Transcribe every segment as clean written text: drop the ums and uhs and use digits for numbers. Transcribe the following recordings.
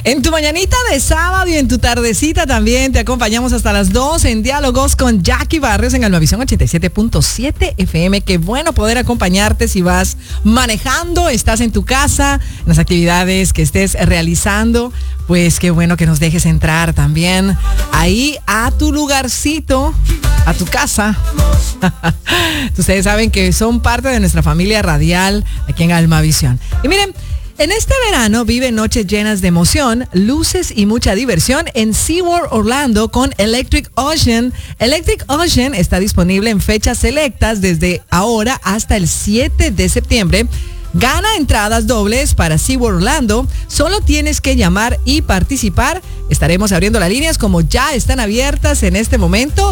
En tu mañanita de sábado y en tu tardecita también te acompañamos hasta las 2 en Diálogos con Jackie Barrios en Almavisión 87.7 FM. Qué bueno poder acompañarte si vas manejando, estás en tu casa, en las actividades que estés realizando. Pues qué bueno que nos dejes entrar también ahí a tu lugarcito, a tu casa. Ustedes saben que son parte de nuestra familia radial aquí en Almavisión. Y miren, en este verano vive noches llenas de emoción, luces y mucha diversión en SeaWorld Orlando con Electric Ocean. Electric Ocean está disponible en fechas selectas desde ahora hasta el 7 de septiembre. Gana entradas dobles para SeaWorld Orlando. Solo tienes que llamar y participar. Estaremos abriendo las líneas como ya están abiertas en este momento.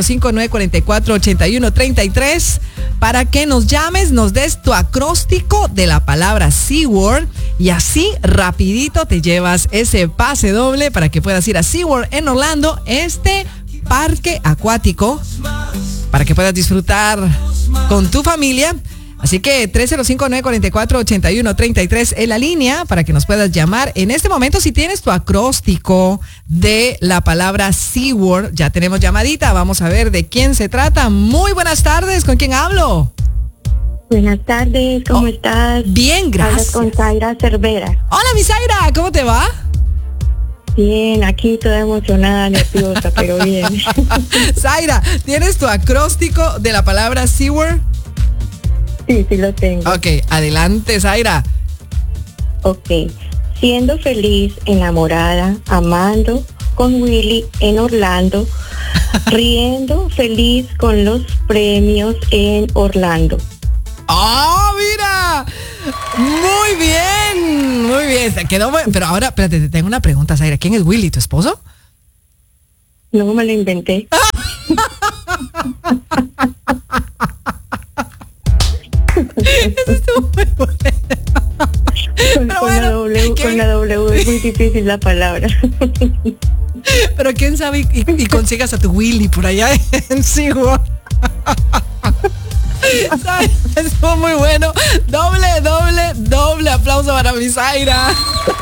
305-944-8133 para que nos llames, nos des tu acróstico de la palabra SeaWorld y así rapidito te llevas ese pase doble para que puedas ir a SeaWorld en Orlando, este parque acuático, para que puedas disfrutar con tu familia. Así que 305-944-8133 en la línea para que nos puedas llamar. En este momento, si tienes tu acróstico de la palabra SeaWorld, ya tenemos llamadita. Vamos a ver de quién se trata. Muy buenas tardes, ¿con quién hablo? Buenas tardes, ¿cómo estás? Bien, gracias. Hablas con Zaira Cervera. Hola, mi Zaira, ¿cómo te va? Bien, aquí toda emocionada, nerviosa, pero bien. Zaira, ¿tienes tu acróstico de la palabra SeaWorld? Sí, sí lo tengo. Ok, adelante, Zaira. Ok. Siendo feliz, enamorada, amando con Willy en Orlando, riendo feliz con los premios en Orlando. ¡Oh, mira! Muy bien, muy bien. Se quedó bueno. Pero ahora, espérate, te tengo una pregunta, Zaira. ¿Quién es Willy, tu esposo? No me lo inventé. Eso estuvo muy bueno. Con la W es muy difícil la palabra. Pero quién sabe y consigas a tu Willy por allá en SeaWorld. Estuvo muy bueno. Doble aplauso para mi Zaira.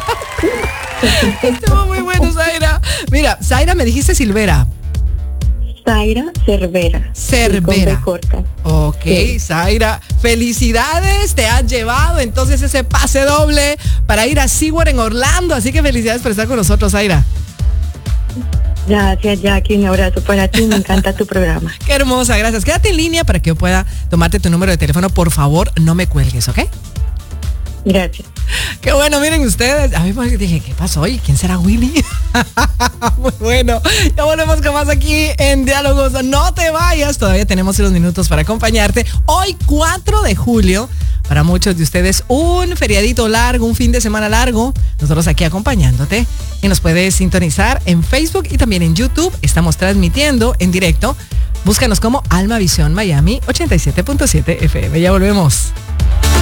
Estuvo muy bueno, Zaira. Mira, Zaira, me dijiste Silvera. Zaira Cervera. Cervera. Ok, sí. Zaira, felicidades, te has llevado entonces ese pase doble para ir a SeaWorld en Orlando, así que felicidades por estar con nosotros, Zaira. Gracias, Jackie, un abrazo para ti, me encanta tu programa. Qué hermosa, gracias. Quédate en línea para que yo pueda tomarte tu número de teléfono, por favor, no me cuelgues, ¿ok? Gracias. Qué bueno, miren ustedes. A mí dije, ¿qué pasó hoy? ¿Quién será Willy? Muy bueno. Ya volvemos con más aquí en Diálogos. No te vayas, todavía tenemos unos minutos para acompañarte. Hoy, 4 de julio, para muchos de ustedes, un feriadito largo, un fin de semana largo. Nosotros aquí acompañándote. Y nos puedes sintonizar en Facebook y también en YouTube. Estamos transmitiendo en directo. Búscanos como Almavisión Miami 87.7 FM. Ya volvemos.